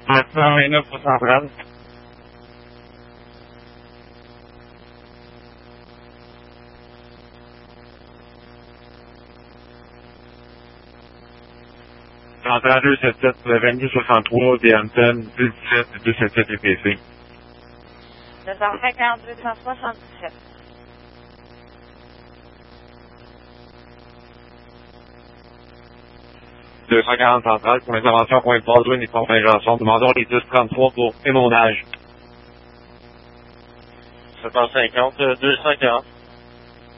429 au central. Central 277, 2263, Bianton, 217, 277 EPC. 250, 277. « 240 centrales pour l'intervention point de Baldwin et Pont-Saint-Janson. Demandons les 1033 pour émonage. 750, 240.